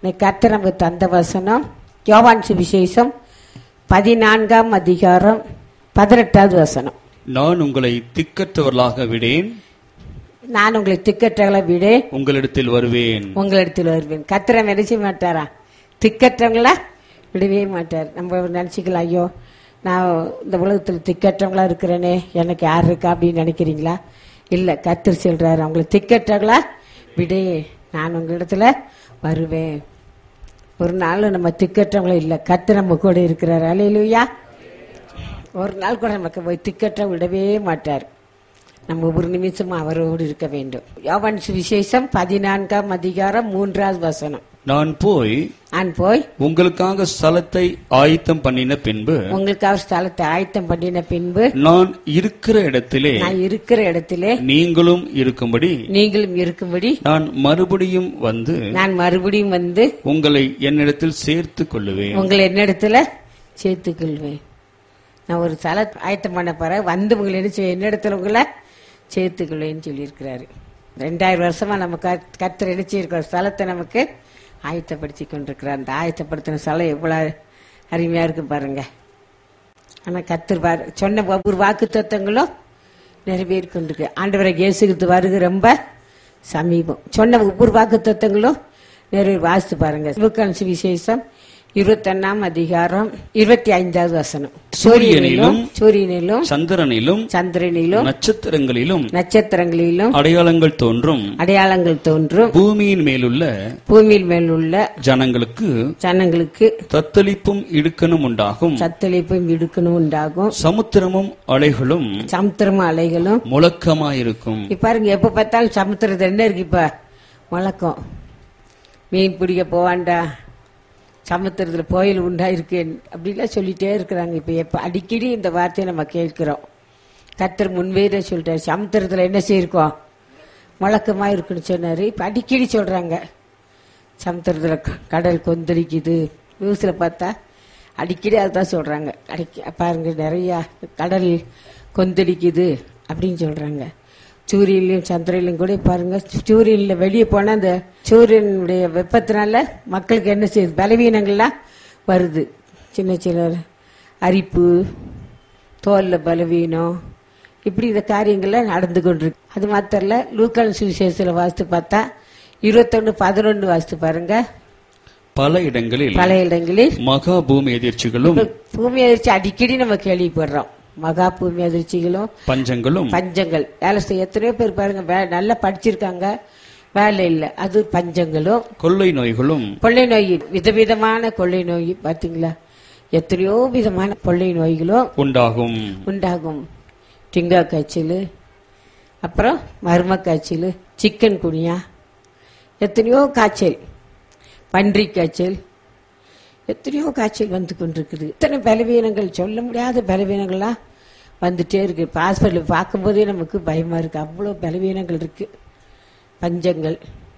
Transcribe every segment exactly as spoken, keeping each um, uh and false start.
கர்த்தர் நமக்கு தந்த வசனம் யோவான் சுவிசேஷம் பதினான்காம் அதிகாரம் பதினெட்டாவது வசனம். நான் உங்களை திக்கற்றவர்களாக விடேன், நான் உங்களை திக்கற்றவர்களை விடேன், உங்களிடத்தில் வருவேன் உங்களிடத்தில் வருவேன். கர்த்தரை நினைச்ச மாட்டாரா? திக்கற்றவங்களா விடவே மாட்டார். நம்ம நினைச்சுக்கலாம், ஐயோ நான் இந்த உலகத்தில் திக்கற்றவங்களா இருக்கிறேனே, எனக்கு யார் இருக்கா அப்படின்னு நினைக்கிறீங்களா? இல்ல, கர்த்தர் சொல்றாரு, அவங்களை திக்கற்றவங்களா விடே, நான் உங்களிடத்துல வருவேன். ஒரு நாள் நம்ம திக்கற்றவங்களும் இல்ல, கர்த்தர் நம்ம கூட இருக்கிறார். அல்லேலூயா. ஒரு நாள் கூட நமக்கு போய் திக்கற்ற விடவே மாட்டார். நம்ம ஒரு நிமிஷம் அவரோடு இருக்க வேண்டும். யோவான் சுவிசேஷம் பதினான்காம் அதிகாரம் மூன்றாவது வசனம். நான் போய் நான் போய் உங்களுக்காக ஸ்தலத்தை ஆயத்தம் பண்ணின பின்பு, உங்களுக்காக ஸ்தலத்தை ஆயத்தம் பண்ணின பின்பு, நான் இருக்கிற இடத்திலே நான் இருக்கிற இடத்திலே நீங்களும் இருக்கும்படி நீங்களும் இருக்கும்படி நான் மறுபடியும் வந்து நான் மறுபடியும் வந்து உங்களை என்னிடத்தில் சேர்த்துக் கொள்ளுவேன். உங்களை என்னிடத்துல சேர்த்துக் கொள்வேன். நான் ஒரு ஸ்தல ஆயத்தம் பண்ண போற வந்து உங்களை என்ன என்னிடத்துல உங்களை சேர்த்துக்கொள்வேன்னு சொல்லியிருக்கிறாரு. ரெண்டாயிரம் வருஷமா நம்ம கர்த்தர் நினைச்சிருக்கிற ஸ்தலத்தை நமக்கு ஆயத்தப்படுத்தி கொண்டிருக்கிறார். அந்த ஆயத்தப்படுத்தின ஸ்தலம் எவ்வளவு அருமையா இருக்கு பாருங்க. ஆனா கர்த்தர் சொன்ன ஒவ்வொரு வாக்கு தத்தங்களும் நிறைவேறி கொண்டிருக்கு. ஆண்டவரை இயேசுக்கு வருகை ரொம்ப சமீபம். சொன்ன ஒவ்வொரு வாக்கு தத்தங்களும் நிறைவேறி. வாசித்து பாருங்க லூக்கான் சுவிசேஷம் இருபத்தி ஒன்னாம் அதிகாரம் இருபத்தி ஐந்தாவது வசனம். சூரியனிலும் சூரியனிலும் சந்திரனிலும் சந்திரனிலும் நட்சத்திரங்களிலும் நட்சத்திரங்களிலும் அடையாளங்கள் தோன்றும், அடையாளங்கள் தோன்றும். பூமியின் மேலுள்ள பூமியின் மேலுள்ள ஜனங்களுக்கு ஜனங்களுக்கு தத்தளிப்பும் இடுக்கணும் உண்டாகும். சத்தளிப்பும் இடுக்கணும் உண்டாகும். சமுத்திரமும் அலைகளும் சமுத்திரமும் அலைகளும் முழக்கமாயிருக்கும். இப்ப பாருங்க, எப்ப பார்த்தாலும் சமுத்திரத்துல என்ன இருக்கு? இப்ப முழக்கம். மீன் பிடிக்க போவாண்டா, சமுத்திரத்துல புயல் உண்டாயிருக்கு அப்படிலாம் சொல்லிட்டே இருக்கிறாங்க. இப்ப எப்ப அடிக்கடி இந்த வார்த்தையை நம்ம கேட்கிறோம். கர்த்தர் முன்வேற சொல்லிட்டாரு, சமுத்திரத்துல என்ன செய்யிருக்கோம்? முழக்கமா இருக்குன்னு சொன்னாரு. இப்ப அடிக்கடி சொல்றாங்க, சமுத்திரத்துல கடல் கொந்தளிக்குது. நியூஸ்ல பார்த்தா அடிக்கடி அதுதான் சொல்றாங்க. அடிக்க பாருங்க, நிறைய கடல் கொந்தளிக்குது அப்படின்னு சொல்றாங்க. சூரியன்லயும் சந்திரன்லயும் கூட பாருங்க, சூரியன்ல வெளியே போனா அந்த சூரியனுடைய வெப்பத்தினால மக்களுக்கு என்ன செய்யுது? பலவீனங்கள்லாம் வருது. சின்ன சின்ன அரிப்பு, தோல்ல பலவீனம், இப்படி இந்த காரியங்கள்லாம் நடந்து கொண்டிருக்கு. அது மாத்திரல, லூக்கான் சுவிசேஷத்துல வாசித்து பார்த்தா இருபத்தொன்னு பதினொன்னு வாசித்து பாருங்க. பல இடங்களில் பல இடங்களில் மகா பூமி எதிர்ச்சிகளும், பூமி எதிர்ச்சி அடிக்கடி நம்ம கேள்விப்படுறோம். மகா பூமி அதிர்ச்சிகளும் பஞ்சங்களும் பஞ்சங்கள். வேலை செய்ய எத்தனையோ பேர் பாருங்க, நல்லா படிச்சிருக்காங்க, வேலை இல்லை, அது பஞ்சங்களும். கொள்ளை நோய்களும், கொள்ளை நோய், விதவிதமான கொள்ளை நோய் பாத்தீங்களா? எத்தனையோ விதமான கொள்ளை நோய்களும் உண்டாகும் உண்டாகும் டிங்கா காய்ச்சல், அப்புறம் மர்ம காய்ச்சல், சிக்கன் குனியா, எத்தனையோ காய்ச்சல், பன்றி காய்ச்சல், எத்தனையோ காய்ச்சல் வந்து கொண்டிருக்குது. இத்தனை பலவீனங்கள், சொல்ல முடியாத பலவீனங்கள்லாம் வந்துட்டே இருக்கு. ஹாஸ்பிட்டல் பார்க்கும்போதே நமக்கு பயமா இருக்கு. அவ்வளோ பலவீனங்கள் இருக்கு. பஞ்சங்கள்,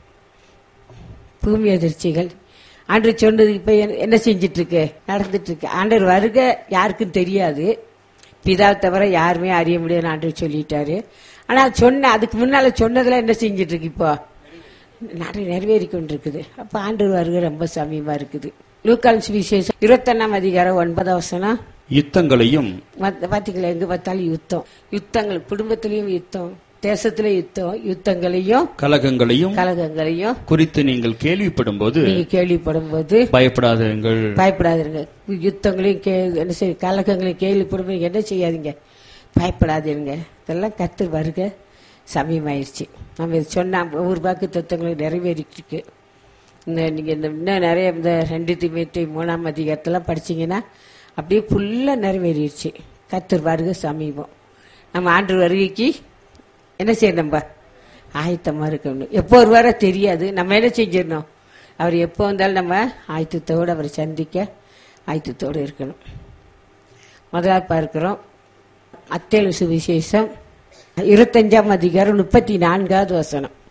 பூமி அதிர்ச்சிகள். ஆண்டவர் சொன்னது இப்ப என்ன செஞ்சிட்டு இருக்கு? நடந்துட்டு இருக்கு. ஆண்டவர் வருக யாருக்கும் தெரியாது, பிதாவை தவிர யாருமே அறிய முடியாது ஆண்டவர் சொல்லிட்டாரு. ஆனா சொன்ன அதுக்கு முன்னால சொன்னதுல என்ன செஞ்சிட்டு இருக்கு? இப்போ நிறைய நிறைவேறி கொண்டிருக்குது. அப்ப ஆண்டவர் வருகை ரொம்ப சமீபமா இருக்குது. லூக்கான் சுவிசேஷம் இருபத்தி ஒன்னாம் அதிகாரம் ஒன்பதாம் வசனம். யுத்தங்களையும் பாத்தீங்களா? எங்க பார்த்தாலும் யுத்தம், யுத்தங்கள், குடும்பத்திலையும் யுத்தம், தேசத்திலே யுத்தம், யுத்தங்களையும் கலகங்களையும் கலகங்களையும் குறித்து நீங்கள் கேள்விப்படும் போது நீங்க கேள்விப்படும் போது பயப்படாதீர்கள் பயப்படாதீங்க யுத்தங்களையும் என்ன செய்ய கலகங்களையும் கேள்விப்படும் போது என்ன செய்யாதீங்க, பயப்படாதீங்க. இதெல்லாம் கர்த்தர் வருக சமயமாயிருச்சு. நம்ம இது சொன்ன ஒவ்வொரு வாக்கு தத்துவங்களும் நிறைவேறிட்டு இருக்கு. நீங்க இன்னும் நிறைய இந்த ரெண்டு தீமோத்தேயு மூணாம் அதிகாரத்தெல்லாம் படிச்சீங்கன்னா அப்படியே ஃபுல்லா நிறைவேறிடுச்சு. கர்த்தர் வருகை சமீபம். நம்ம ஆண்டு வருகைக்கு என்ன செய்யணும்? நம்ம ஆயத்தமா இருக்கணும். எப்போ ஒரு வர தெரியாது. நம்ம என்ன செஞ்சிடணும்? அவர் எப்போ வந்தாலும் நம்ம ஆயத்தத்தோடு அவரை சந்திக்க ஆயத்தத்தோடு இருக்கணும். முதலாவது பார்க்கிறோம் மத்தேயு சுவிசேஷம் இருபத்தஞ்சாம் அதிகாரம் முப்பத்தி நான்காவது வசனம்.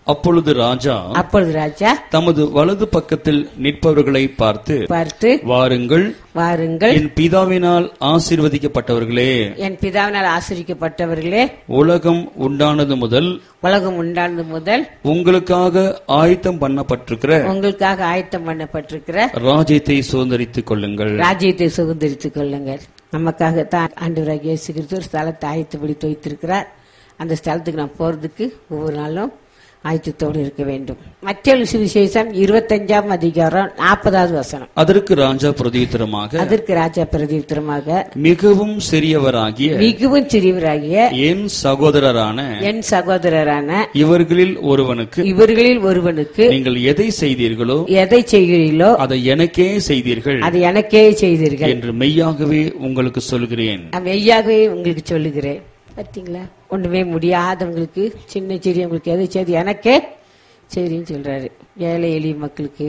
அப்பொழுது ராஜா அப்பொழுது ராஜா தமது வலது பக்கத்தில் நிற்பவர்களை பார்த்து பார்த்து, வாருங்கள், வாருங்கள், என் பிதாவினால் ஆசீர்வதிக்கப்பட்டவர்களே, என் பிதாவினால் ஆசீர்வதிக்கப்பட்டவர்களே, உலகம் உண்டானது முதல் உலகம் உண்டானது முதல் உங்களுக்காக ஆயத்தம் பண்ணப்பட்டிருக்கிற உங்களுக்காக ஆயத்தம் பண்ணப்பட்டிருக்கிற ராஜ்யத்தை சுதந்தரித்துக் கொள்ளுங்கள். ராஜ்யத்தை சுதந்திரித்துக் கொள்ளுங்கள். நமக்காகத்தான் ஆண்டவராகிய இயேசு கிறிஸ்து ஒரு ஸ்தலத்தை ஆயத்தப்படுத்தி வைத்திருக்கிறார். அந்த ஸ்தலத்துக்கு நாம் போறதுக்கு ஒவ்வொரு நாளும் ஆயத்தத்தோடு இருக்க வேண்டும். மத்தேயு சுவிசேஷம் இருபத்தஞ்சாம் அதிகாரம் நாற்பதாவது வசனம். அதற்கு ராஜா பிரதியுத்தரமாக அதற்கு ராஜா பிரதியுத்தரமாக மிகவும் சிறியவராகிய மிகவும் சிறியவராகிய என் சகோதரரான என் சகோதரரான இவர்களில் ஒருவனுக்கு இவர்களில் ஒருவனுக்கு நீங்கள் எதை செய்தீர்களோ எதை செய்கிறீர்களோ அதை எனக்கே செய்தீர்கள் அதை எனக்கே செய்தீர்கள் என்று மெய்யாகவே உங்களுக்கு சொல்கிறேன். நான் மெய்யாகவே உங்களுக்கு சொல்லுகிறேன். பார்த்தீங்களா, ஒண்ணுமே முடியாதவங்களுக்கு, சின்ன சிறியவங்களுக்கு எதை செய்து எனக்கே சரின்னு சொல்றாரு. ஏழை எளிய மக்களுக்கு,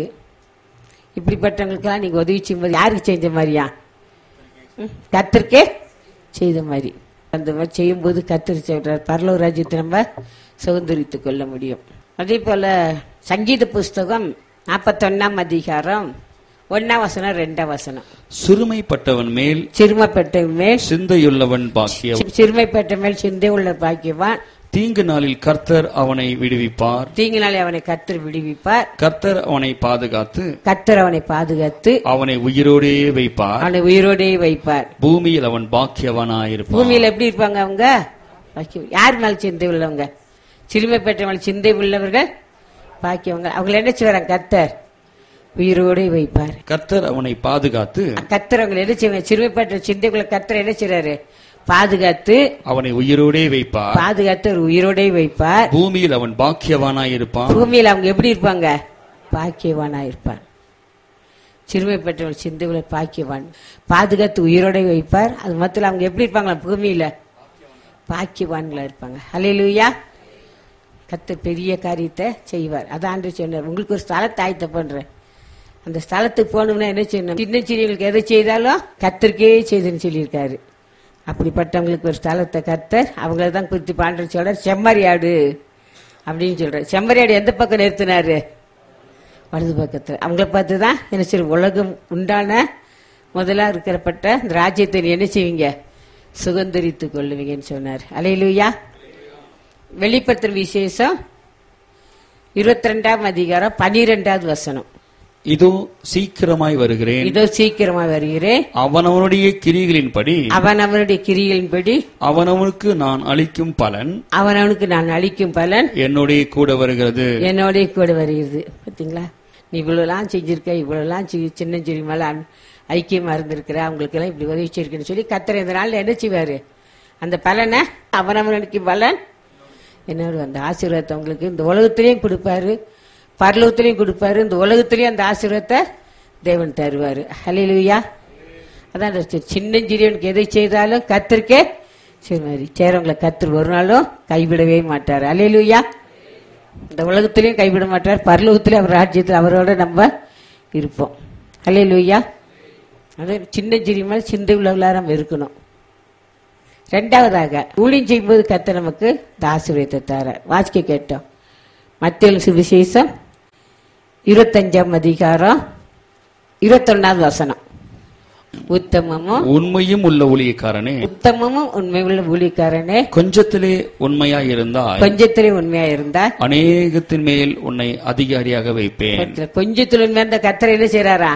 இப்படிப்பட்டவங்களுக்கெல்லாம் நீங்க உதவி செய்யும்போது யாருக்கு செஞ்ச மாதிரியா? கர்த்தருக்கே செய்த மாதிரி. அந்த மாதிரி செய்யும்போது கர்த்தர் சொல்றாரு, பரலோக ராஜ்யத்தை நம்ம சுதந்திரித்துக் கொள்ள முடியும். அதே போல சங்கீத புஸ்தகம் நாற்பத்தொன்னாம் அதிகாரம் ஒன்னாம் வசனம் ரெண்டாம் வசனம். சிறுமைப்பட்டவன் மேல் சிறுமைப்பட்டவன் மேல் சிந்தையுள்ளவன் பாக்கியவான். சிறுமைப்பட்ட மேல் சிந்தை உள்ள பாக்கியவான். தீங்கு நாளில் கர்த்தர் அவனை விடுவிப்பார். தீங்கு நாளில் அவனை கர்த்தர் விடுவிப்பார். கர்த்தர் அவனை பாதுகாத்து கர்த்தர் அவனை பாதுகாத்து அவனை உயிரோடே வைப்பார். அவனை உயிரோடே வைப்பார். பூமியில் அவன் பாக்கியவானாயிருப்பான். பூமியில எப்படி இருப்பாங்க அவங்க? யார் மேல சிந்தை உள்ளவங்க? சிறுமைப்பட்ட மேல் சிந்தை உள்ளவர்கள் பாக்கியவங்க. அவங்களை என்ன செய்வாங்க? கர்த்தர் உயிரோடே வைப்பார். கர்த்தர் அவனை பாதுகாத்து கர்த்தர் அவங்களை என்ன செய்வாங்க? சிறுமைப்பட்ட சிந்தைக்குள்ள கர்த்தர் என்ன செய்றாரு? பாதுகாத்து அவனை உயிரோடே வைப்பார். பாதுகாத்து உயிரோடே வைப்பார். பூமியில் அவன் பாக்கியவானாயிருப்பான். பூமியில் அவங்க எப்படி இருப்பாங்க? பாக்கியவானாயிருப்பான். சிறுமைப்பட்டவன் சிந்தையுள்ள பாக்கியவான், பாதுகாத்து உயிரோட வைப்பார். அது மொத்தம் அவங்க எப்படி இருப்பாங்களா? பூமியில பாக்கியவான்களா இருப்பாங்க. ஹல்லேலூயா. கர்த்தர் பெரிய காரியத்தை செய்வார். அதான் ஆண்டவர் சொன்னார், உங்களுக்கு ஒரு ஸ்தலத்தை ஆயத்த பண்றேன். அந்த ஸ்தலத்துக்கு போகணும்னா என்ன செய்யணும்? சின்ன சிறியவங்களுக்கு எதை செய்தாலும் கர்த்தருக்கே செய்துன்னு சொல்லியிருக்காரு. அப்படிப்பட்டவங்களுக்கு ஒரு ஸ்தலத்தை கர்த்தர் அவங்கள தான் குறித்து பாண்டர் சொல்றார், செம்மறியாடு அப்படின்னு சொல்றாரு. செம்மறியாடு எந்த பக்கம் நிறுத்தினாரு? வலது பக்கத்தில். அவங்கள பார்த்து தான் என்ன செய்ய, உலகம் உண்டான முதலா இருக்கிறப்பட்ட இந்த ராஜ்யத்தை என்ன செய்வீங்க? சுதந்திரித்துக் கொள்ளுவீங்கன்னு சொன்னார். அல்லேலூயா. வெளிப்படுத்தும் விசேஷம் இருபத்தி ரெண்டாம் அதிகாரம் பனிரெண்டாவது வசனம். இதோ சீக்கிரமாய் வருகிறேன், இதோ சீக்கிரமாய் வருகிறேன், அவனவனுடைய கிரிகளின்படி அவனவனுடைய கிரிகளின்படி அவனவனுக்கு நான் அளிக்கும் பலன் அவனவனுக்கு நான் அளிக்கும் பலன் என்னுடைய கூட வருகிறது. என்னோட கூட வருகிறது. பாத்தீங்களா, நீ இவ்வளவுலாம் செஞ்சிருக்க, இவ்வளவுலாம் சின்ன சிறு மேல ஐக்கியமா இருந்திருக்கிற, அவங்களுக்கு எல்லாம் இப்படி உதவி செய்யிருக்குன்னு சொல்லி கர்த்தர் இந்த நாள்ல என்ன செய்வாரு? அந்த பலனை அவனவனுக்கு பலன் என்னோட அந்த ஆசீர்வாதத்தை உங்களுக்கு இந்த உலகத்திலையும் கொடுப்பாரு, பரலோகத்திலையும் கொடுப்பாரு. இந்த உலகத்திலையும் அந்த ஆசீர்வாதத்தை தேவன் தருவாரு. ஹல்லேலூயா. அதான் சின்னஞ்சிறியவனுக்கு எதை செய்தாலும் கர்த்தருக்கே சரி மாதிரி சேரவங்களை கர்த்தர் ஒரு நாளும் கைவிடவே மாட்டார். ஹல்லேலூயா. இந்த உலகத்திலையும் கைவிட மாட்டார், பரலோகத்திலையும் அவர் ராஜ்யத்தில் அவரோட நம்ம இருப்போம். ஹல்லேலூயா. அது சின்னஞ்சிறிய மாதிரி சிந்தை உள்ளவர்களா நம்ம இருக்கணும். ரெண்டாவதாக ஊழியம் செய்யும்போது கர்த்தர் நமக்கு இந்த ஆசீர்வாதத்தை தரார். வாசிக்க கேட்டோம். மத்தேயு சுவிசேஷம் இருபத்தஞ்சாம் அதிகாரம் இருபத்தொன்னாவது வசனம். உத்தமமும் உண்மையும் உள்ள ஊழியக்காரனே, உத்தமமும் உண்மையுள்ள ஊழியக்காரனே, கொஞ்சத்திலே உண்மையா இருந்தால் கொஞ்சத்திலே உண்மையா இருந்தால் அநேகத்தின் மேல் உன்னை அதிகாரியாக வைப்பேன். கொஞ்சத்தில் உண்மையா இருந்த கர்த்தர் என்ன செய்றாரா?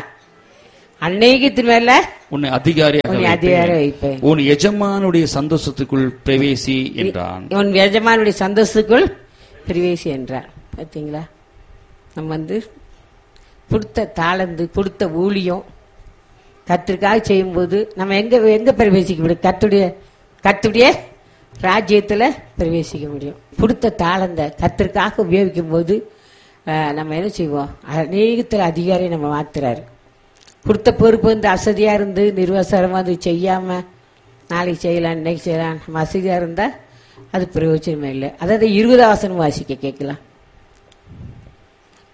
அநேகத்தின் மேல உன்னை அதிகாரியாக அதிகாரம் வைப்பேன். உன் எஜமானுடைய சந்தோஷத்துக்குள் பிரவேசி என்றான். உன் எஜமானுடைய சந்தோஷத்துக்குள் பிரவேசி என்றார். பார்த்தீங்களா, நம்ம வந்து கொடுத்த தாளந்து கொடுத்த ஊழியம் கர்த்தருக்காக செய்யும்போது நம்ம எங்க எங்க பிரவேசிக்க முடியும்? கர்த்தருடைய கர்த்தருடைய ராஜ்யத்துல பிரவேசிக்க முடியும். கொடுத்த தாளந்த கர்த்தருக்காக உபயோகிக்கும் போது நம்ம என்ன செய்வோம்? அநேகத்துல அதிகாரியை நம்ம மாத்துறாரு. கொடுத்த பொறுப்பு வந்து அசதியா இருந்து நிர்வாசமா வந்து செய்யாம நாளைக்கு செய்யலாம் இன்னைக்கு செய்யலாம் நம்ம அசதியா இருந்தா அது பிரயோஜனமே இல்லை. அதாவது இருபதாம் வசனம் வாசிக்க கேட்கலாம்.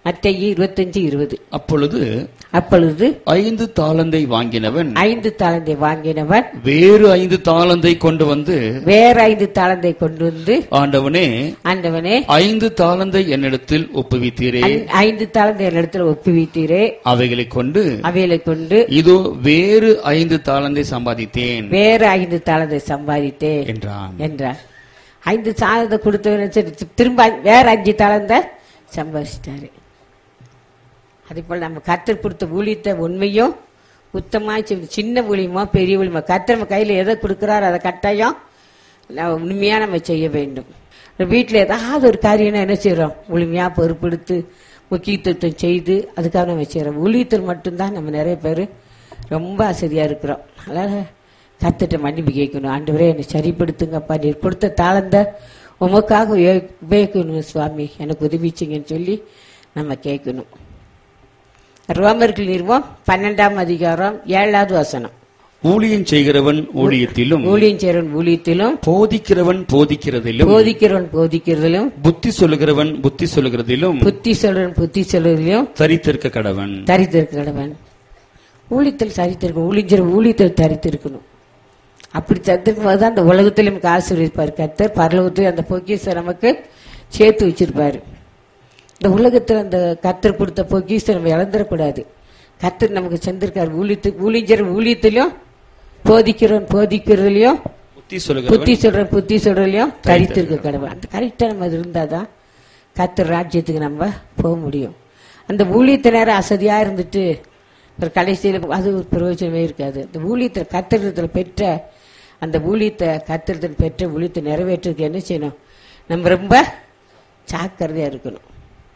மத்தேயு இருபத்தஞ்சு இருபது. அப்பொழுது அப்பொழுது ஐந்து தாலந்தை வாங்கினவன் ஐந்து தாளந்தை வாங்கினவன் வேறு ஐந்து தாலந்தை கொண்டு வந்து, வேற ஐந்து தாளந்தை கொண்டு வந்து, ஆண்டவனே, ஆண்டவனே, ஐந்து தாலந்தை என்னிடத்தில் ஒப்புவித்தீரே, ஐ- ஐந்து தாளந்தை என்னிடத்தில் ஒப்புவித்தீரே, அவைகளை கொண்டு அவைகளை கொண்டு இதோ வேறு ஐந்து தாலந்தை சம்பாதித்தேன் வேற ஐந்து தாளந்தை சம்பாதித்தே என்றான். என்றார். ஐந்து தாளந்தை கொடுத்தவன சரி, திரும்ப வேற அஞ்சு தாளந்தை சம்பாதிச்சிட்டாரு. அதே போல நம்ம கர்த்தர் கொடுத்த ஊழியத்தை உண்மையும் உத்தமா செய்யணும். சின்ன ஊழியமோ பெரிய ஊழியமோ கர்த்தர் நம்ம கையில எதை கொடுக்கிறாரோ அதை கட்டாயம் நம்ம உண்மையா நம்ம செய்ய வேண்டும். வீட்டில் ஏதாவது ஒரு காரியம்னா என்ன செய்யறோம்? முழுமையா பொறுப்பெடுத்து முக்கியத்துவம் செய்து அதுக்காக நம்ம செய்யறோம். ஊழியத்தில் மட்டும்தான் நம்ம நிறைய பேர் ரொம்ப அசதியா இருக்கிறோம். அதனால கர்த்தர்ட்ட மன்னிப்பு கேட்கணும். ஆண்டவரே என்னை சரிப்படுத்துங்கப்பா, நீர் கொடுத்த தாளந்த உமக்காக உபயோ- உபயோகிக்கணும் சுவாமி, எனக்கு உதவிச்சிங்கன்னு சொல்லி நம்ம கேட்கணும். ரோமர்கள் நிறுவம் பன்னெண்டாம் அதிகாரம் ஏழாவது வசனம். ஊழியம் செய்கிறவன் ஊழியத்திலும், ஊழியம் செய்கிறவன் ஊழியத்திலும், போதிக்கிறவன் போதிக்கிறதிலும், போதிக்கிறவன் போதிக்கிறதிலும், புத்தி சொல்லுகிறவன் புத்தி சொல்லுகிறதிலும் புத்தி சொல்றவன் புத்தி சொல்றதிலும் தரித்திருக்க கடவன். தரித்திருக்க கடவன். ஊழியத்தில் சரித்திருக்கணும். ஊழியர் ஊழியத்தில் தரித்திருக்கணும். அப்படி தரித்திருக்கும் போது அந்த உலகத்தில் நமக்கு ஆசீர்வதிப்பார் கர்த்தர். பரலோகத்தில் அந்த பொக்கிஷத்தை நமக்கு சேர்த்து வச்சிருப்பாரு. இந்த உலகத்தில் அந்த கர்த்தர் கொடுத்த பொக்கிஷத்தை நம்ம இழந்துடக்கூடாது. கர்த்தர் நமக்கு செஞ்சிருக்காரு. ஊழியத்து ஊழியர் ஊழியத்திலும், போதிக்கிறவன் போதிக்கிறதுலயும், புத்தி புத்தி சொல்லுகிறவன் சொல்றவன் புத்தி சொல்றதுலயும் தரித்திருக்க கடவுள். அந்த கரெக்டா நம்ம அது இருந்தாதான் கர்த்தர் ராஜ்யத்துக்கு நம்ம போக முடியும். அந்த ஊழியத்தை நேரம் அசதியா இருந்துட்டு ஒரு கடைசியில் அது ஒரு பிரயோஜனமே இருக்காது. அந்த ஊழியத்தை கர்த்தரிடத்தில் பெற்ற அந்த ஊழியத்தை கர்த்தரிடத்தில் பெற்ற ஊழியத்தை நிறைவேற்றுறதுக்கு என்ன செய்யணும்? நம்ம ரொம்ப ஜாக்கிரதையா இருக்கணும்.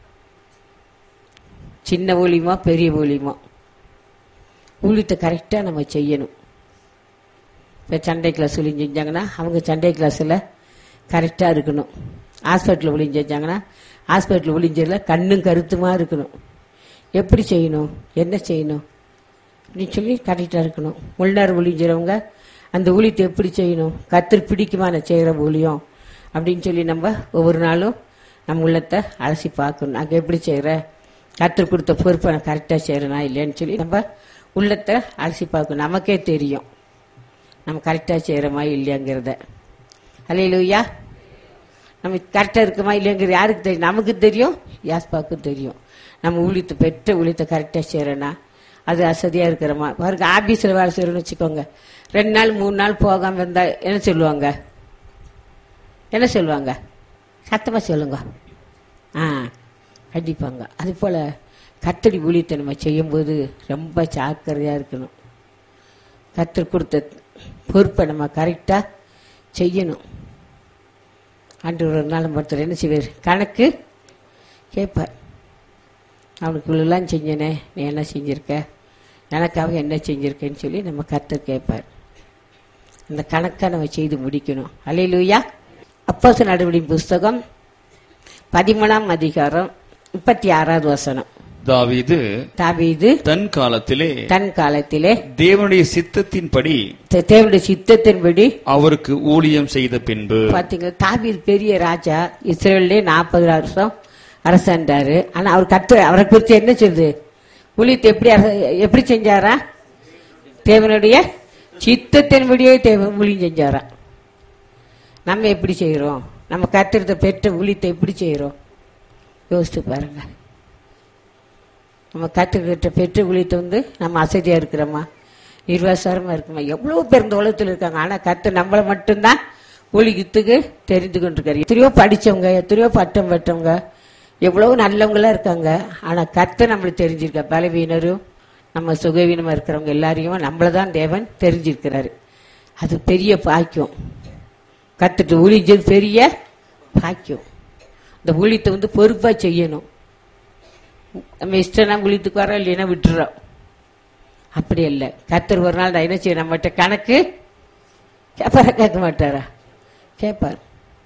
சின்ன ஊழியமா பெரிய ஊழியமா ஊழியத்தை கரெக்டா நம்ம செய்யணும். இப்போ சண்டே கிளாஸ் ஒளிஞ்சு செஞ்சாங்கன்னா அவங்க சண்டே கிளாஸில் கரெக்டாக இருக்கணும். ஹாஸ்பிட்டலில் ஒளிஞ்சு செஞ்சாங்கன்னா ஹாஸ்பிட்டலில் ஒளிஞ்சதில் கண்ணும் கருத்துமாக இருக்கணும். எப்படி செய்யணும், என்ன செய்யணும் அப்படின்னு சொல்லி கரெக்டாக இருக்கணும். முன்னார் ஒளிஞ்சிறவங்க அந்த ஊழியத்தை எப்படி செய்யணும், கர்த்தர் பிடிக்குமா நான் செய்கிற ஊழியம் அப்படின்னு சொல்லி நம்ம ஒவ்வொரு நாளும் நம்ம உள்ளத்தை அலசி பார்க்கணும். நாங்கள் எப்படி செய்கிற, கர்த்தர் கொடுத்த பொறுப்பை நான் கரெக்டாக செய்கிறேனா இல்லைன்னு சொல்லி நம்ம உள்ளத்தை அலசி பார்க்கணும். நமக்கே தெரியும் நம்ம கரெக்டாக செய்கிறோமா இல்லையாங்கிறத. அல்லேலூயா. நம்ம கரெக்டாக இருக்குமா இல்லையாங்கிறது யாருக்கு தெரியும்? நமக்கு தெரியும், யாஸ்பாவுக்கும் தெரியும். நம்ம ஊழியத்தை பெற்ற ஊழியத்தை கரெக்டாக செய்கிறோன்னா அது அசதியாக இருக்கிறோமா. பாருங்க, ஆபீஸில் வேலை செய்கிறோன்னு வச்சுக்கோங்க, ரெண்டு நாள் மூணு நாள் போகாமல் இருந்தால் என்ன சொல்லுவாங்க? என்ன சொல்லுவாங்க? சத்தமாக சொல்லுங்க. ஆ கண்டிப்பாங்க. அது போல் கர்த்தடி ஊழியத்தை நம்ம செய்யும்போது ரொம்ப ஜாக்கிரதையாக இருக்கணும். கர்த்தர் கொடுத்த பொறுப்பை நம்ம கரெக்டாக செய்யணும். அன்று ஒரு நாள் ஒருத்தர் என்ன செய்வார்? கணக்கு கேட்பார். அவனுக்கு இவ்வளோலாம் செஞ்சனே, நீ என்ன செஞ்சிருக்க, எனக்காக என்ன செஞ்சிருக்கேன்னு சொல்லி நம்ம கர்த்தர் கேட்பார். அந்த கணக்கை நம்ம செய்து முடிக்கணும். அல்லேலூயா. அப்போஸ்தலர் நடவடிக்கையின் புஸ்தகம் பதிமூணாம் அதிகாரம் முப்பத்தி ஆறாவது வசனம். தாவீது தாவீது தன் காலத்திலே தன் காலத்திலே தேவனுடைய சித்தத்தின்படி தேவனுடைய சித்தத்தின்படி அவருக்கு ஊழியம் செய்த பின்பு. பாத்தீங்களா, தாவீது பெரிய ராஜா, இஸ்ரேல்லே நாற்பது வருஷம் அரசாண்டாரு. ஆனா அவர் கத்து அவரை குறித்து என்ன சொல்லுது? ஊழியத்தை எப்படி எப்படி செஞ்சாரா? தேவனுடைய சித்தத்தின்படியே தேவன் ஊழியம் செஞ்சாரா. நம்ம எப்படி செய்யறோம்? நம்ம கத்திரத்தை பெற்ற ஊழியத்தை எப்படி செய்யறோம்? யோசித்து பாருங்க. நம்ம கத்துக்கிட்ட பெற்ற ஊழியத்தை வந்து நம்ம அசதியா இருக்கிறோமா, நிர்வாசாரமா இருக்குமா? எவ்வளவு பேர் இந்த உலகத்தில் இருக்காங்க. ஆனா கத்து நம்மளை மட்டும்தான் ஊழியத்துக்கு தெரிந்து கொண்டிருக்காரு. எத்தனையோ படிச்சவங்க, எத்தனையோ பட்டம் பெற்றவங்க, எவ்வளவு நல்லவங்களா இருக்காங்க. ஆனா கத்து நம்மளுக்கு தெரிஞ்சிருக்க. பலவீனரும் நம்ம சுகவீனமா இருக்கிறவங்க எல்லாரையும் நம்மளதான் தேவன் தெரிஞ்சிருக்கிறாரு. அது பெரிய பாக்கியம். கத்துட்டு ஊழியது பெரிய பாக்கியம். இந்த ஊழியத்தை வந்து பொறுப்பா செய்யணும். நம்ம இஷ்டம்னா ஊழியத்துக்கு வரோம், இல்லைன்னா விட்டுறோம். அப்படி இல்லை. கர்த்தர் ஒரு நாள் நான் என்ன செய்ய நம்மகிட்ட கணக்கு கேட்பாரா? கேட்க மாட்டாரா? கேட்பார்.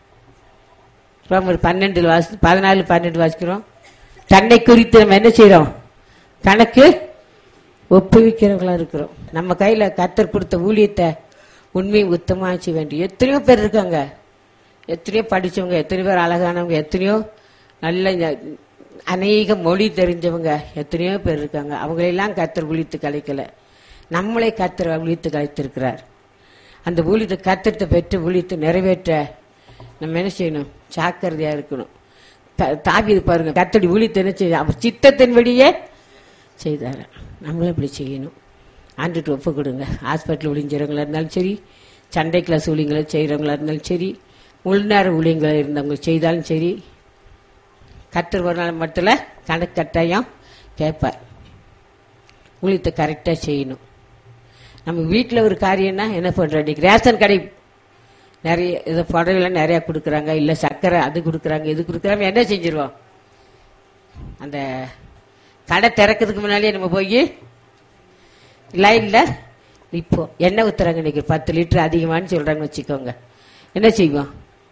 ரோமர் பன்னெண்டு வாசி பதினாலு பன்னெண்டு வாசிக்கிறோம். தன்னை குறித்து நம்ம என்ன செய்யறோம்? கணக்கு ஒப்புவிக்கிறவங்களா இருக்கிறோம். நம்ம கையில கர்த்தர் கொடுத்த ஊழியத்தை உண்மையை உத்தமா செய்ய வேண்டிய எத்தனையோ பேர் இருக்காங்க. எத்தனையோ படிச்சவங்க, எத்தனையோ பேர் அழகானவங்க, எத்தனையோ நல்ல அநேக மொழி தெரிஞ்சவங்க எத்தனையோ பேர் இருக்காங்க. அவங்களெல்லாம் கர்த்தர் விழித்து கலைக்கல, நம்மளை கர்த்தர் விழித்து கலைத்திருக்கிறார். அந்த ஊழியத்தை கர்த்தத்தை பெற்று ஊழியத்தை நிறைவேற்ற நம்ம என்ன செய்யணும்? ஜாக்கிரதையா இருக்கணும். தாவீது பாருங்க, கர்த்தருடைய ஊழியத்தை என்ன செய்ய அவர் சித்தத்தின்படியே செய்தார். நம்மளும் இப்படி செய்யணும். ஆண்டுட்டு ஒப்பு கொடுங்க. ஹாஸ்பிட்டல் ஊழியர்களா இருந்தாலும் சரி, சண்டை கிளாஸ் ஊழியங்களை செய்கிறவங்களா இருந்தாலும் சரி, முழுநேர ஊழியங்களை இருந்தவங்க செய்தாலும் சரி, கர்த்தர் ஒரு நாள் மட்டும் கணக்கு கட்டாயம் கேட்பார். ஊழியத்தை கரெக்டாக செய்யணும். நம்ம வீட்டில் ஒரு காரியம்னா என்ன பண்ணுறோம்? இன்னைக்கு ரேஷன் கடை நிறைய இதை புடவைலாம் நிறையா கொடுக்குறாங்க, இல்லை சர்க்கரை அது கொடுக்குறாங்க, இது கொடுக்குறாங்க. என்ன செஞ்சிருவோம்? அந்த கடை திறக்கிறதுக்கு முன்னாடியே நம்ம போய் லைனில் இப்போ எண்ணெய் ஊற்றுறாங்க. இன்னைக்கு பத்து லிட்டர் அதிகமானு சொல்கிறாங்கன்னு வச்சுக்கோங்க. என்ன செய்வோம்?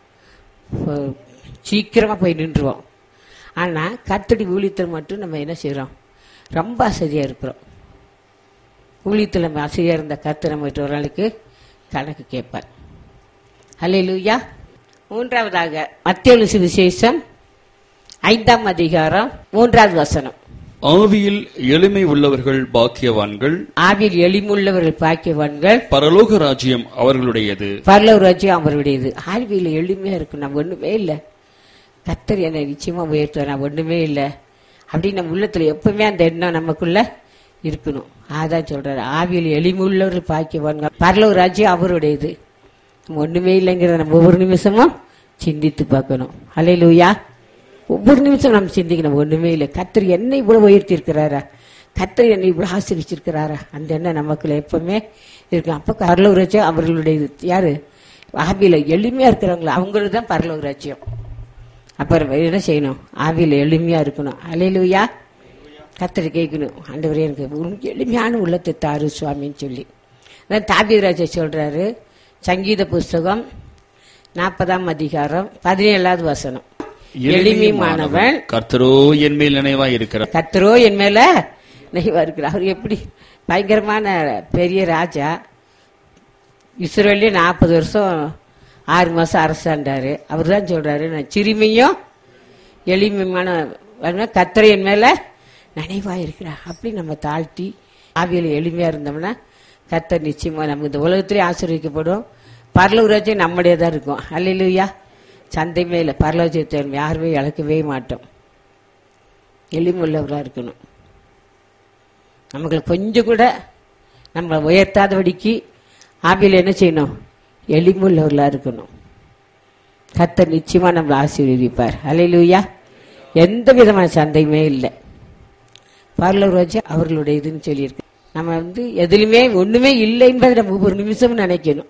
சீக்கிரமாக போய் நின்றுவோம். ஆனால் கர்த்தருடைய ஊழியத்தில் மட்டும் நம்ம என்ன செய்கிறோம்? ரொம்ப அசதியாக இருக்கிறோம். ஊழியத்தில் நம்ம அசதியாக இருந்த கர்த்தர் நம்ம ஒரு நாளுக்கு கணக்கு கேட்பார். அல்லேலூயா. மூன்றாவதாக மத்தேயு சுவிசேஷம் ஐந்தாம் அதிகாரம் மூன்றாவது வசனம். ஆவியில் எளிமை உள்ளவர்கள் பாக்கியவான்கள், ஆவியில் எளிமுள்ளவர்கள் பாக்கியவான்கள், பரலோக ராஜ்யம் அவர்களுடையது. பரலோக ராஜ்யம் அவர்களுடையது. ஆவியில் எளிமையா இருக்கும். நம்ம ஒண்ணுமே இல்லை, கர்த்தர் என்னை நிச்சயமா உயர்த்துவார், நான் ஒண்ணுமே இல்லை அப்படின்னு நம்ம உள்ளத்துல எப்பவுமே அந்த எண்ணம் நமக்குள்ள இருக்கணும். அதான் சொல்றாரு, ஆவியில் எளிமுள்ளவர்கள் பாக்கியவான்கள், பரலோக ராஜ்யம் அவருடையது. நம்ம ஒண்ணுமே இல்லைங்கிறத நம்ம ஒவ்வொரு நிமிஷமும் சிந்தித்து பார்க்கணும். அல்லேலூயா. ஒவ்வொரு நிமிஷம் நம்ம சிந்திக்கணும், ஒண்ணுமே இல்லை, கர்த்தர் என்னை இவ்வளவு உயர்த்தி இருக்கிறாரா, கர்த்தர் என்னை இவ்வளவு ஆசீர்வதிச்சிருக்கிறாரா, அந்த எண்ணம் நமக்குள்ள எப்பவுமே இருக்கு. அப்ப பரலோக ராஜ்யம் அவர்களுடைய யாரு? ஆவியில எளிமையா இருக்கிறவங்களா, அவங்களுக்கு தான் பரலோக ராஜ்யம். அப்புறம் என்ன செய்யணும்? ஆவியில எளிமையா இருக்கணும். அல்லேலூயா. கர்த்தரை கேட்கணும், ஆண்டவரே எனக்கு எளிமையான உள்ளத்தை தாரு சுவாமின்னு சொல்லி. அதான் தாவீது ராஜா சொல்றாரு, சங்கீத புஸ்தகம் நாற்பதாம் அதிகாரம் பதினேழாவது வசனம். எளிமையானவன் கர்த்தரோ என் மேல் நினைவா இருக்கிறார். கர்த்தரோ என் மேல நினைவா இருக்கிறார். அவர் எப்படி பயங்கரமான பெரிய ராஜா, இஸ்ரேலே நாற்பது வருஷம் ஆறு மாசம் அரசாண்டாரு. அவர் தான் சொல்றாரு, நான் சிறுமியும் எளிமையான கர்த்தர் என் மேல நினைவா இருக்கிறார். அப்படி நம்ம தாழ்த்தி ஆவியில எளிமையா இருந்தோம்னா கர்த்தர் நிச்சயமா நம்ம இந்த உலகத்திலே ஆசீர்வதிக்கப்படும். பரலோக ராஜ்யம் நம்முடைய தான் இருக்கும். அல்லேலூயா. சந்தை மேல பரலோகத்தை யாருமே இழக்கவே மாட்டோம். எளிமுள்ளவராக இருக்கணும். நமக்கு கொஞ்சம் கூட நம்மளை உயர்த்தாதபடிக்கு ஆவியில் என்ன செய்யணும்? எளிமுள்ளவர்களாக இருக்கணும். கர்த்தர் நிச்சயமா நம்மளை ஆசீர்வதிப்பார். அல்லேலூயா. எந்த விதமான சந்தையுமே இல்லை. பரலோக ராஜ்யம் அவர்களுடைய இதுன்னு சொல்லியிருக்கு. நம்ம வந்து எதுலையுமே ஒண்ணுமே இல்லை என்பதை நம்ம ஒவ்வொரு நிமிஷமும் நினைக்கணும்.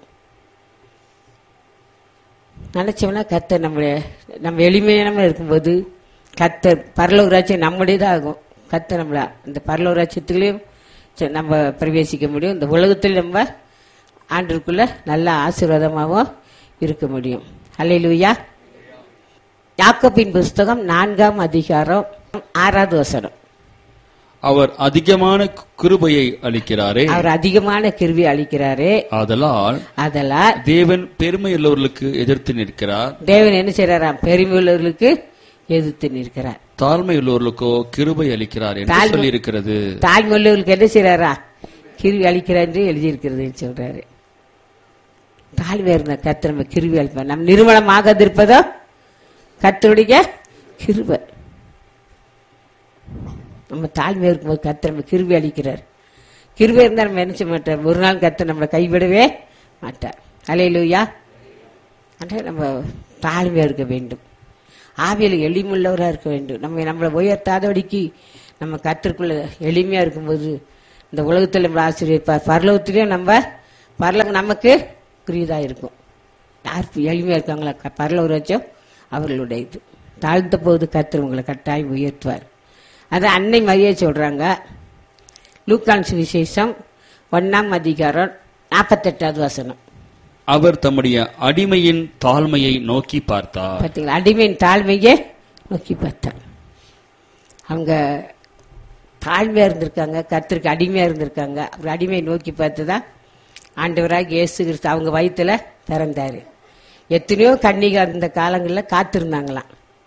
நினைச்சோம்னா கர்த்தர் நம்ம நம்ம எளிமையான இருக்கும்போது கர்த்தர் பரலோக ராஜ்யம் நம்முடையதான் ஆகும். கர்த்தர் நம்மள இந்த பரலோக ராஜ்யத்திலையும் நம்ம பிரவேசிக்க முடியும். இந்த உலகத்தில் நம்ம ஆண்டுக்குள்ள நல்ல ஆசீர்வாதமாகவும் இருக்க முடியும். அல்லேலூயா. யாக்கோபின் புஸ்தகம் நான்காம் அதிகாரம் ஆறாவது வசனம். அவர் அதிகமான கிருபையை அளிக்கிறாரே, அவர் அதிகமான கிருபையை அளிக்கிறாரே, ஆதலால் ஆதலால் தேவன் பெருமை உள்ளவர்களுக்கு எதிர்த்து நிற்கிறார். தேவன் என்ன செய்யறாராம்? பெருமை உள்ளவர்களுக்கு எதிர்த்து நிற்கிறார். தாழ்மை உள்ளவர்களுக்கோ கிருபை அளிக்கிறார் என்று சொல்லி இருக்கிறது. தாழ்மை உள்ளவர்களுக்கு என்ன செய்யறாரா? கிருபை அளிக்கிறார் என்று எழுதியிருக்கிறது சொல்றாரு. தாழ்மையா இருந்த கர்த்தர் நம்ம கிருபை அளிப்பார். நம் நிர்மலமாக இருப்பதோ கர்த்தருடைய கிருபை. நம்ம தாழ்மையா இருக்கும்போது கர்த்தர் நம்ம கிருபை அளிக்கிறார். கிருபை இருந்தால் நம்ம என்ன செய்ய மாட்டார்? ஒரு நாள் கர்த்தர் நம்மளை கைவிடவே மாட்டார். அல்லேலூயா. ஆனால் நம்ம தாழ்மையா இருக்க வேண்டும். ஆவியில் எளிமுள்ளவராக இருக்க வேண்டும். நம்ம நம்மளை உயர்த்தாதபடிக்கு நம்ம கர்த்தருக்குள்ள எளிமையா இருக்கும்போது இந்த உலகத்தில் நம்ம ஆசீர்வதிப்பார். பரலோகத்திலையும் நம்ம பரலோகம் நமக்கு குறியதா இருக்கும். யார் எளிமையா இருக்காங்களா பரலோக ராஜ்யம் அவர்களுடைய இது. தாழ்ந்த போது கர்த்தர் உங்களை கட்டாயம் உயர்த்துவார். அது அன்னை மரியா சொல்றாங்க. லூக்கான் சுவிசேஷம் ஒன்னாம் அதிகாரம் நாற்பத்தெட்டாவது வசனம். அவர் தம்முடைய அடிமையின் தாழ்மையை நோக்கி பார்த்தார். பார்த்தீங்களா? அடிமையின் தாழ்மையை நோக்கி பார்த்தார். அவங்க தாழ்மையா இருந்திருக்காங்க, கர்த்தருக்கு அடிமையா இருந்திருக்காங்க. அவர் அடிமையை நோக்கி பார்த்துதான் ஆண்டவராக இயேசு கிறிஸ்து அவங்க வயிற்றுல பிறந்தாரு. எத்தனையோ கன்னிகா இருந்த காலங்களில் காத்திருந்தாங்களாம்.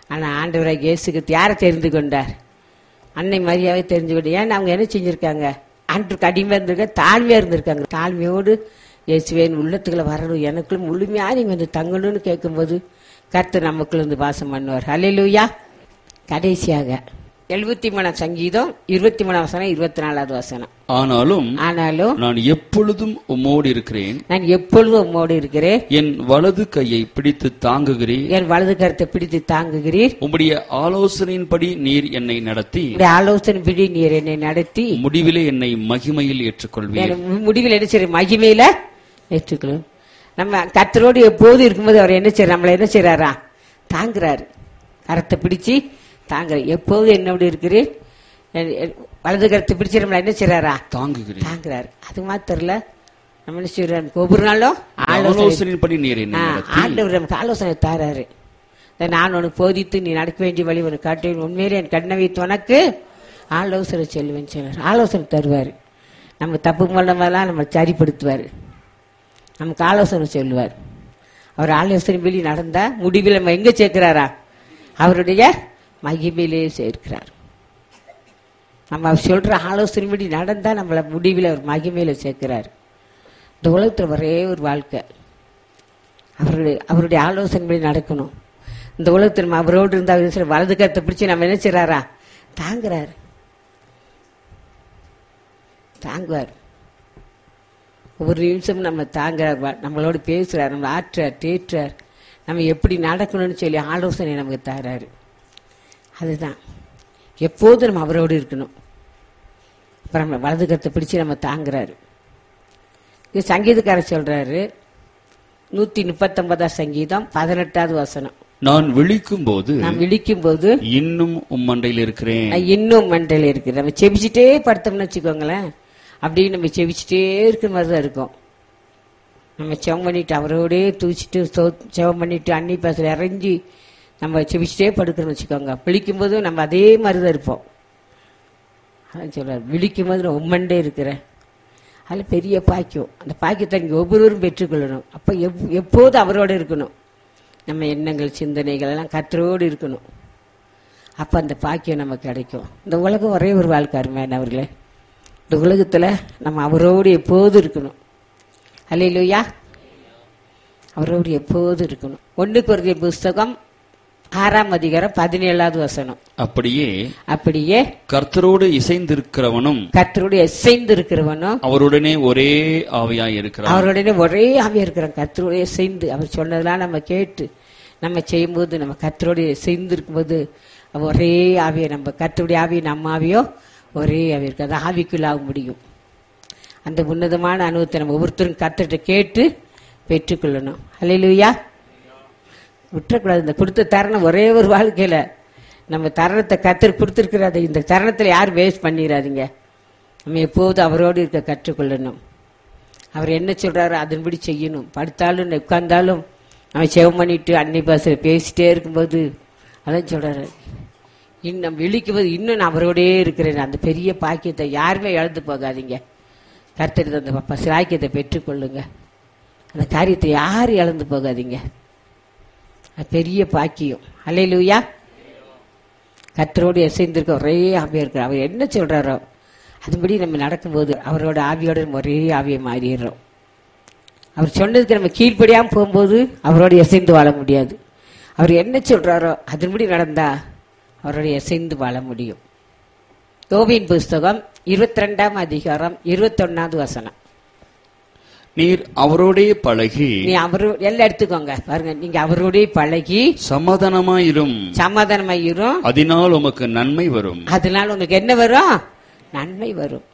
ஆனா ஆண்டவராக இயேசுக்கு யாரை தெரிந்து கொண்டார்? அன்னை மரியாதை தெரிஞ்சு கொண்டு. ஏன்னா அவங்க என்ன செஞ்சிருக்காங்க? ஆண்டுக்கு அடிமையா இருந்திருக்காங்க, தாழ்மையா இருந்திருக்காங்க. தாழ்மையோடு இயேசுவேன் உள்ளத்துக்குள்ள வரணும், எனக்குள்ள முழுமையா நீங்க வந்து தங்கணும்னு கேட்கும்போது கர்த்தர் நமக்குள்ள வந்து வாசம் பண்ணுவார். ஹல்லேலூயா. கடைசியாக எழுபத்தி மூணாம் சங்கீதம் இருபத்தி மூணாம் வசனம் இருபத்தி நாலாவது வசனம். ஆனாலும் ஆனாலும் நான் எப்பொழுதும் உம்மோடு இருக்கிறேன், நான் எப்பொழுதும் உம்மோடு இருக்கிறேன், என் வலது கையை பிடித்து தாங்குகிறீர், என் வலது கருத்தை பிடித்து தாங்குகிறீர், உம்முடைய ஆலோசனையின்படி நீர் என்னை நடத்தி, உடைய ஆலோசனைப்படி நீர் என்னை நடத்தி, முடிவிலே என்னை மகிமையில் ஏற்றுக்கொள்வீர். முடிவில் என்ன செய்ய? மகிமையில ஏற்றுக்கொள்ளும். நம்ம கர்த்தரோடு எப்போது இருக்கும்போது அவர் என்ன செய்யறார்? நம்மள என்ன செய்யறாரா? தாங்குறாரு, கரத்தை பிடிச்சு தாங்குற. எப்போது என்னோட இருக்கிறேன், வலது கருத்தை பிடிச்சு நம்மள என்ன செய்யறாரா? தாங்குகிறேன், தாங்குறாரு. அது மாத்திரல, நம்ம என்ன செய்யறாரு? ஒவ்வொரு நாளும் ஆலோசனையின்படி நீர் என்னை நடத்தி, ஆண்டவர் நமக்கு ஆலோசனை தாராரு. நான் உனக்கு போதித்து நீ நடக்க வேண்டிய வழி உனக்கு காட்டுவேன், உண்மையிலே என் கண்ணை வைத்து உனக்கு ஆலோசனை சொல்லுவேன் சொல்றாரு. ஆலோசனை தருவாரு. நம்ம தப்பு மூலமெல்லாம் நம்ம சரிப்படுத்துவாரு, நமக்கு ஆலோசனை சொல்லுவார். அவர் ஆலோசனை படி நடந்தா முடிவில் நம்ம எங்க சேர்க்கிறாரா? அவருடைய மகிமையிலே சேர்க்கிறார். நம்ம அவர் சொல்ற ஆலோசனை படி நடந்தா நம்மள முடிவில் அவர் மகிமையில சேர்க்கிறார். இந்த உலகத்துல ஒரே ஒரு வாழ்க்கை, அவருடைய அவருடைய ஆலோசனை படி நடக்கணும். இந்த உலகத்தில் நம்ம அவரோடு இருந்தா வலது கருத்தை பிடிச்சு நம்ம என்ன செய்யறாரா? தாங்குறாரு, தாங்குவார். ஒவ்வொரு நிமிஷம் நம்ம தாங்குறார், நம்மளோட பேசுறார், நம்ம ஆற்றார், தேற்றார், நம்ம எப்படி நடக்கணும்னு சொல்லி ஆலோசனை நமக்கு தராரு. அதுதான் எப்போதும் நம்ம அவரோடு இருக்கணும். அப்புறம் நம்ம வலது கருத்தை பிடிச்சு நம்ம தாங்குறாரு. இது சங்கீதக்காரர் சொல்றாரு, நூத்தி முப்பத்தி ஒன்பதாம் சங்கீதம் பதினெட்டாவது வசனம். நான் விழிக்கும் போது நான் விழிக்கும் போது இன்னும் உம் மண்டையில் இருக்கிறேன், இன்னும் மண்டையில் இருக்கிறேன். நம்ம செபிச்சுட்டே படுத்தோம்னு வச்சுக்கோங்களேன், அப்படின்னு நம்ம செவிச்சுட்டே இருக்கிற மாதிரி தான் இருக்கும். நம்ம செவம் பண்ணிட்டு அவரோடே தூச்சிட்டு செவம் பண்ணிட்டு அன்னி பேசல இறங்கி நம்ம செவிச்சுட்டே படுக்கிறோம்னு வச்சுக்கோங்க. விழிக்கும் போதும் நம்ம அதே மாதிரி தான் இருப்போம். அதான் சொல்றாரு, விழிக்கும் போது நான் உம்மண்டே இருக்கிறேன். அதில் பெரிய பாக்கியம். அந்த பாக்கியத்தை நீங்கள் ஒவ்வொருவரும் பெற்றுக்கொள்ளணும். அப்போ எப் எப்போதும் அவரோட இருக்கணும். நம்ம எண்ணங்கள் சிந்தனைகள் எல்லாம் கர்த்தரோடு இருக்கணும். அப்போ அந்த பாக்கியம் நமக்கு கிடைக்கும். இந்த உலகம் ஒரே ஒரு வாழ்க்கை அருமையானவர்களே. இந்த உலகத்துல நம்ம அவரோடு எப்போது இருக்கணும். அல்லேலூயா. அவரோடு எப்போது இருக்கணும். ஒன்று கொரிந்தியர் புஸ்தகம் ஆறாம் அதிகாரம் பதினேழாவது வசனம். அப்படியே அப்படியே கர்த்தரோடு இசைந்திருக்கிறவனும் கர்த்தரோடு இசைந்து இருக்கிறவனும் அவருடனே ஒரே ஆவியாய் இருக்கிறான். அவருடனே ஒரே ஆவியா இருக்கிறான். கர்த்தரோடு இசைந்து அவர் சொன்னதெல்லாம் நம்ம கேட்டு நம்ம செய்யும்போது, நம்ம கர்த்தரோடு இசைந்து இருக்கும்போது ஒரே ஆவியை, நம்ம கர்த்தருடைய ஆவியை நம்ம ஆவியோ ஒரே ஆவி இருக்கு. அது ஆவிக்குள்ள ஆக முடியும். அந்த உன்னதமான அனுபவத்தை நம்ம ஒவ்வொருத்தரும் கர்த்தர்கிட்ட கேட்டு பெற்றுக்கொள்ளணும். அல்லேலூயா. விட்டுறக்கூடாது. இந்த கொடுத்த தருணம் ஒரே ஒரு வாழ்க்கையில நம்ம தருணத்தை கர்த்தர் கொடுத்துருக்கிறாரு. இந்த தருணத்துல யாரும் வேஸ்ட் பண்ணிடாதீங்க. நம்ம எப்போதும் அவரோடு இருக்க கற்றுக்கொள்ளணும். அவர் என்ன சொல்றாரோ அதன்படி செய்யணும். படுத்தாலும் உட்கார்ந்தாலும் நம்ம செவம் பண்ணிட்டு அன்னை பாசையில பேசிட்டே இருக்கும்போது அதான் சொல்றாரு, இன்னும் விழிக்கும் போது இன்னும் நான் அவரோடே இருக்கிறேன். அந்த பெரிய பாக்கியத்தை யாருமே இழந்து போகாதீங்க. கர்த்தர் அந்த பாக்கியத்தை பெற்றுக்கொள்ளுங்க. அந்த காரியத்தை யாரும் இழந்து போகாதீங்க. அது பெரிய பாக்கியம். அல்லேலூயா. கர்த்தரோடு இசைந்திருக்க ஒரே ஆவியா இருக்கிற அவர் என்ன சொல்றாரோ அதுபடி நம்ம நடக்கும்போது அவரோட ஆவியோட ஒரே ஆவியை மாறிடுறோம். அவர் சொன்னதுக்கு நம்ம கீழ்ப்படியாம போகும்போது அவரோட இசைந்து வாழ முடியாது. அவர் என்ன சொல்றாரோ அதன்படி நடந்தா அவரோட இசைந்து வாழ முடியும். யோபின் புஸ்தகம் இருபத்தி ரெண்டாம் அதிகாரம் இருபத்தி ஒன்னாவது வசனம். நீர் அவரோடே பழகி, நீ அவரோ எல்லாம் எடுத்துக்கோங்க பாருங்க, நீங்க அவரோடே பழகி சமாதானமாயிரும் சமாதானமாயிரும் அதனால் உமக்கு நன்மை வரும். அதனால உங்களுக்கு என்ன வரும்? நன்மை வரும்.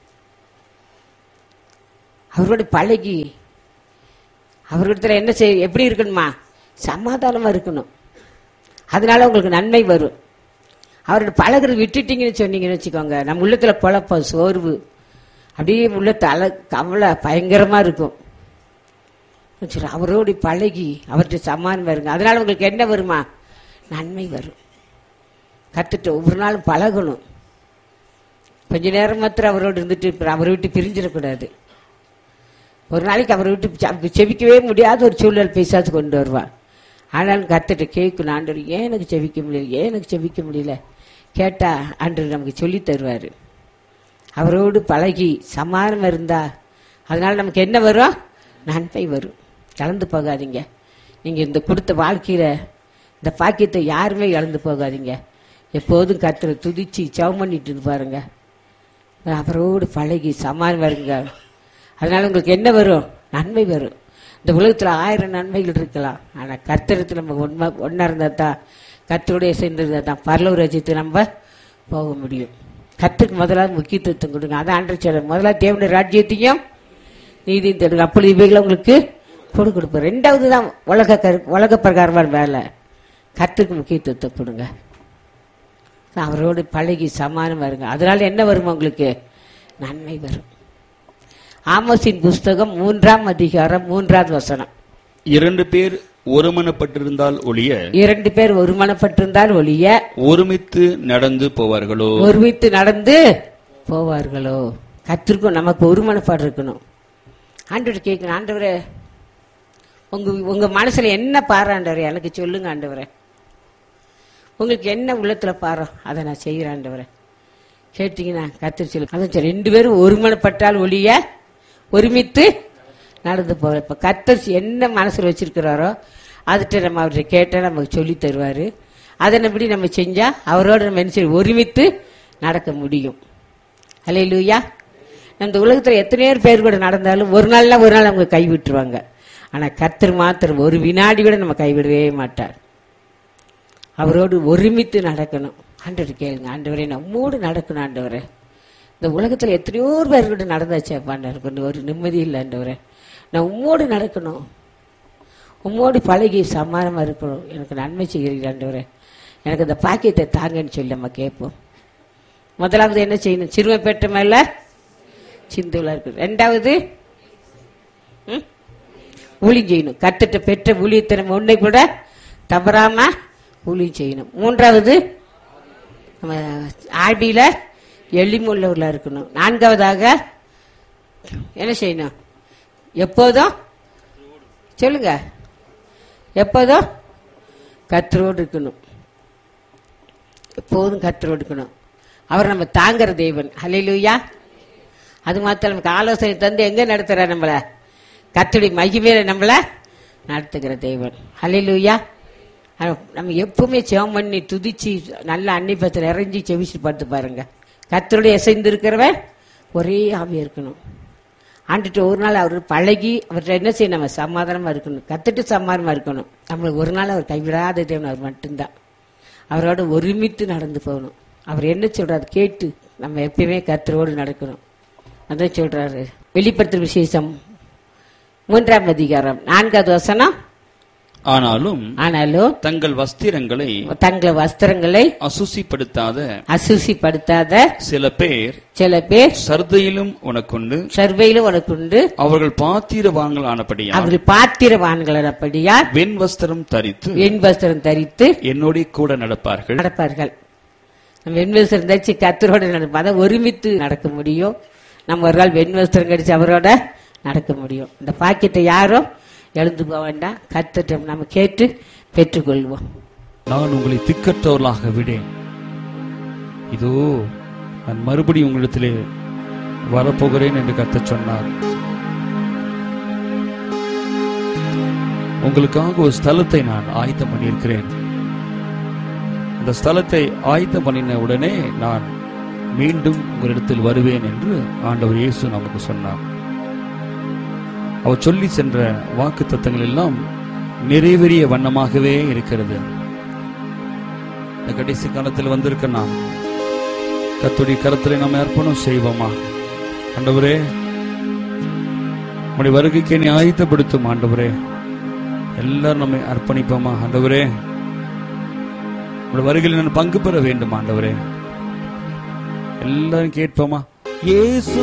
அவரோட பழகி அவர்கிட்ட என்ன செய்ய எப்படி இருக்கணுமா? சமாதானமா இருக்கணும். அதனால உங்களுக்கு நன்மை வரும். அவரோட பழகிறது விட்டுட்டீங்கன்னு சொன்னீங்கன்னு வச்சுக்கோங்க, நம்ம உள்ளத்துல குழப்பம், சோர்வு, அப்படியே உள்ளத்தை அல கவலை பயங்கரமா இருக்கும். அவரோடு பழகி அவர்கிட்ட சமாதானம் வருங்க. அதனால உங்களுக்கு என்ன வருமா? நன்மை வரும். கத்துட்டு ஒவ்வொரு நாளும் பழகணும். கொஞ்ச நேரம் மாத்திரம் அவரோடு இருந்துட்டு அவரை விட்டு பிரிஞ்சிடக்கூடாது. ஒரு நாளைக்கு அவரை விட்டு செபிக்கவே முடியாத ஒரு சூழல் பேசாது கொண்டு வருவான். ஆனாலும் கர்த்தர்ட்ட கேட்கணும், ஆண்டவர் ஏன் எனக்கு செவிக்க முடியல, ஏன் எனக்கு செவிக்க முடியல கேட்டா ஆண்டவர் நமக்கு சொல்லி தருவாரு. அவரோடு பழகி சமாதானம் இருந்தா அதனால நமக்கு என்ன வரும்? நன்மை வரும். கலந்து போகாதீங்க. நீங்க இந்த கொடுத்த வாழ்க்கையில இந்த பாக்கியத்தை யாருமே இழந்து போகாதீங்க. எப்போதும் கர்த்தரை துதிச்சு ஜெபம் பண்ணிட்டு இருந்து பாருங்க. அவரோடு பழகி சமாதானம் வருங்க. அதனால உங்களுக்கு என்ன வரும்? நன்மை வரும். இந்த உலகத்துல ஆயிரம் நன்மைகள் இருக்கலாம். ஆனா கர்த்தரத்துல நம்ம ஒன்மா ஒன்னா இருந்தா தான், கர்த்தருடைய சேர்ந்திருந்தா தான் பரலோக ராஜ்யத்துக்கு நம்ம போக முடியும். கர்த்தருக்கு முதலாவது முக்கியத்துவம் கொடுங்க. அதான் ஆண்டவர் சொல்றார், முதலாவது தேவனுடைய ராஜ்யத்தையும் நீதியும் தேடுங்க, அப்பொழுது இவைகளை உங்களுக்கு கொடு கொடுப்போம். ரெண்டாவது தான் உலக கரு உலக பிரகாரமான வேலை. கர்த்தருக்கு முக்கியத்துவத்தை கொடுங்க. அவரோடு பழகி சமாதானம் வருங்க. அதனால என்ன வரும்? உங்களுக்கு நன்மை வரும். ஆமோசின் புஸ்தகம் மூன்றாம் அதிகாரம் மூன்றாவது வசனம். இரண்டு பேர் ஒருமனப்பட்டிருந்தால் ஒழிய இரண்டு பேர் ஒருமனப்பட்டிருந்தால் ஒழிய ஒருமித்து நடந்து போவார்களோ ஒருமித்து நடந்து போவார்களோ. கர்த்தருக்கும் நமக்கு ஒருமனப்பாடு இருக்கணும். ஆண்டவர் கேட்கணும், ஆண்டவரே உங்க உங்க மனசுல என்ன பாரு ஆண்டவரே எனக்கு சொல்லுங்க ஆண்டவரே. உங்களுக்கு என்ன உள்ளத்துல பாரு அதை நான் செய்யறேன் ஆண்டவரே கேட்டீங்கன்னா கர்த்தர் சொல்லு. அதான் ரெண்டு பேரும் ஒருமனப்பட்டால் ஒழிய ஒருமித்து நடந்து போற. இப்ப கர்த்தர் என்ன மனசுல வச்சிருக்கிறாரோ அதுகிட்ட நம்ம அவர்கிட்ட கேட்டா நமக்கு சொல்லி தருவாரு. அதன்படி நம்ம செஞ்சா அவரோட நம்ம என்ன செய்ய ஒருமித்து நடக்க முடியும். அல்லேலூயா. இந்த உலகத்துல எத்தனையோ பேர் கூட நடந்தாலும் ஒரு நாள்ல ஒரு நாள் அவங்க கைவிட்டுருவாங்க. ஆனா கர்த்தர் மாத்திரம் ஒரு வினாடி கூட நம்ம கைவிடவே மாட்டார். அவரோடு ஒருமித்து நடக்கணும். ஆண்டவர் கேளுங்க, ஆண்டவரே நம்மோடு நடக்கணும் ஆண்டவரே. இந்த உலகத்துல எத்தனையோ பேர் கூட நடந்தாச்சு ஆண்டவர், கொஞ்சம் ஒரு நிம்மதி இல்லை ஆண்டவரே. நான் உம்மோடு நடக்கணும், உம்மோடு பழகி சமாதானமா இருக்கணும். எனக்கு நன்மை செய்கிறீர்கள் ஆண்டவரே, எனக்கு இந்த பாக்கியத்தை தாங்கன்னு சொல்லி நம்ம கேட்போம். முதலாவது என்ன செய்யணும்? சிறுமை பெற்ற மேல சிந்துலா இருக்கு. ரெண்டாவது ஊழியம் செய்யணும். கர்த்தர்ட்ட பெற்ற ஊழியத்தை நம்ம ஒன்றை கூட தவறாம ஊழியம் செய்யணும். மூன்றாவது நம்ம ஆழ்வியில எளிமுள்ளவர்களா இருக்கணும். நான்காவதாக என்ன செய்யணும்? எப்போதும் சொல்லுங்க, எப்போதும் கர்த்தரோடு இருக்கணும். எப்போதும் கர்த்தரோடு இருக்கணும். அவர் நம்ம தாங்குற தேவன். ஹல்லேலூயா. அது மாத்திரம் நமக்கு ஆலோசனை தந்து எங்க நடத்துற நம்மள? கர்த்தருடைய மகிமையில நம்மள நடத்துகிற தேவன். ஹல்லேலூயா. நம்ம எப்பவுமே ஜெபம் பண்ணி துதிச்சு நல்ல அன்னிப்பத்தில் இறங்கி செவிச்சு பார்த்து பாருங்க. கர்த்தருடைய இசைந்து இருக்கிறவன் ஒரே ஆவியா இருக்கணும். ஆண்டுட்டு ஒரு நாள் அவர் பழகி அவர்கிட்ட என்ன செய்யணும்? நம்ம சமாதானமா இருக்கணும். கத்துட்டு சமாதானமா இருக்கணும். நம்மளுக்கு ஒரு நாள் அவர் கைவிடாத தேவன் அவர் மட்டும்தான். அவரோட ஒருமித்து நடந்து போகணும். அவர் என்ன சொல்றாரு கேட்டு நம்ம எப்பயுமே கர்த்தரோடு நடக்கணும். அதான் சொல்றாரு. வெளிப்படுத்தல் விசேஷம் மூன்றாம் அதிகாரம் நான்காவது வசனம். ஆனாலும் ஆனாலும் தங்கள் வஸ்திரங்களை தங்கள் வஸ்திரங்களை அசுசிப்படுத்தாத அசுசிப்படுத்தாத சில பேர் சில பேர் சர்தையிலும் உனக்குண்டு சர்வையிலும் உனக்குண்டு அவர்கள் பாத்திரவான்கள் ஆனபடியா அவர்கள் பாத்திரவான்கள் ஆனபடியா வெண் வஸ்திரம் தரித்து வெண் வஸ்திரம் தரித்து என்னோட கூட நடப்பார்கள் நடப்பார்கள். நம்ம வெண் வஸ்திரம் தரிச்சு கர்த்தரோட நடப்போம். அதை ஒருமித்து நடக்க முடியும். நம்ம ஒரு நாள் வெண் வஸ்திரம் கடிச்சு அவரோட நடக்க முடியும். இந்த பாக்கியத்தை யாரும் எழுந்து போக வேண்டாம். கர்த்தரிடம் நம்ம கேட்டு பெற்றுக்கொள்வோம். நான் உங்களை திக்கற்றவர்களாக விடேன், இதோ நான் மறுபடியும் உங்களிடத்திலே வரப்போகிறேன் என்று கர்த்தர் சொன்னார். உங்களுக்காக ஒரு ஸ்தலத்தை நான் ஆயத்தம் பண்ணியிருக்கிறேன். அந்த ஸ்தலத்தை ஆயத்தம் பண்ணின உடனே நான் மீண்டும் உங்களிடத்தில் வருவேன் என்று ஆண்டவர் இயேசு நமக்கு சொன்னார். அவர் சொல்லி சென்ற வாக்கு தத்தங்கள் எல்லாம் நிறைவேறிய வண்ணமாகவே இருக்கிறது. இந்த கடைசி காலத்தில் வந்திருக்க நாம் கர்த்தருடைய கரத்திலே நாம் அர்ப்பணம் செய்வோமா? ஆண்டவரே, உம்முடைய வருகைக்கு என்னை ஆயத்தப்படுத்தும் ஆண்டவரே. எல்லாரும் நம்மை அர்ப்பணிப்போமா? ஆண்டவரே, உம்முடைய வருகையில் நான் பங்கு பெற வேண்டும் ஆண்டவரே. எல்லாரும் கேட்போமா? இயேசு